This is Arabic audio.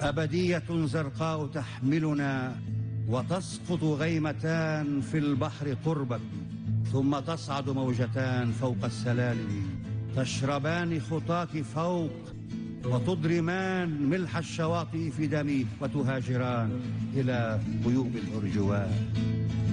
أبدية زرقاء تحملنا، وتسقط غيمتان في البحر قربك، ثم تصعد موجتان فوق السلالم، تشربان خطاك فوق، وتضرمان ملح الشواطئ في دمي، وتهاجران إلى غيوم الأرجوان.